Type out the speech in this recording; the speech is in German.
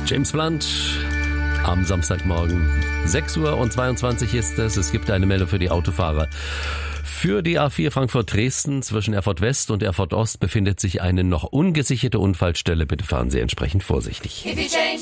James Blunt am Samstagmorgen. 6:22 Uhr ist es. Es gibt eine Meldung für die Autofahrer. Für die A4 Frankfurt-Dresden zwischen Erfurt West und Erfurt Ost befindet sich eine noch ungesicherte Unfallstelle. Bitte fahren Sie entsprechend vorsichtig.